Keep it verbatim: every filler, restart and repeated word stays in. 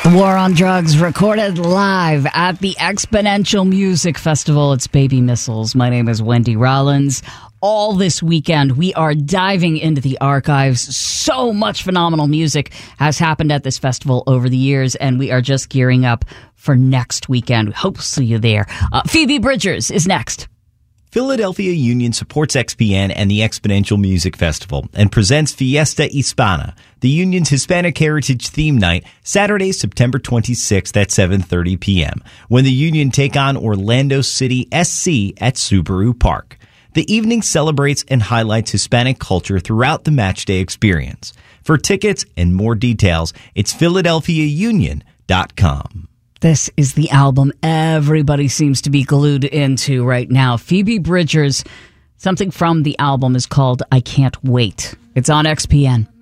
War on Drugs, recorded live at the Exponential Music Festival. It's Baby Missiles. My name is Wendy Rollins. All this weekend, we are diving into the archives. So much phenomenal music has happened at this festival over the years, and we are just gearing up for next weekend. We hope to see you there. Uh, Phoebe Bridgers is next. Philadelphia Union supports X P N and the Exponential Music Festival and presents Fiesta Hispana, the Union's Hispanic Heritage Theme Night, Saturday, September twenty-sixth at seven thirty p.m., when the Union take on Orlando City S C at Subaru Park. The evening celebrates and highlights Hispanic culture throughout the matchday experience. For tickets and more details, it's philadelphia union dot com. This is the album everybody seems to be glued into right now. Phoebe Bridgers, something from the album is called I Can't Wait. It's on X P N.